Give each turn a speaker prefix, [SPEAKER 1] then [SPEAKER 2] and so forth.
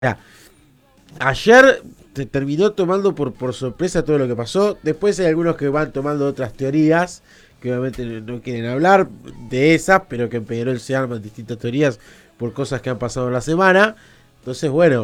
[SPEAKER 1] sea, ayer te terminó tomando por sorpresa todo lo que pasó. Después hay algunos que van tomando otras teorías, que obviamente no quieren hablar de esas, pero que en Peñarol se arman distintas teorías por cosas que han pasado en la semana. Entonces, bueno,